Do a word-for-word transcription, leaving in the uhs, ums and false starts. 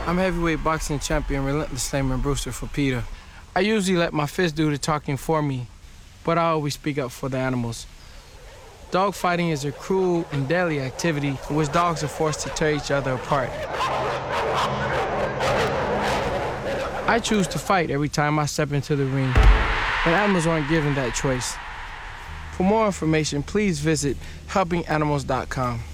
I'm heavyweight boxing champion Relentless Flamer Brewster for PETA. I usually let my fist do the talking for me, but I always speak up for the animals. Dogfighting is a cruel and deadly activity in which dogs are forced to tear each other apart. I choose to fight every time I step into the ring, but animals aren't given that choice. For more information, please visit helping animals dot com.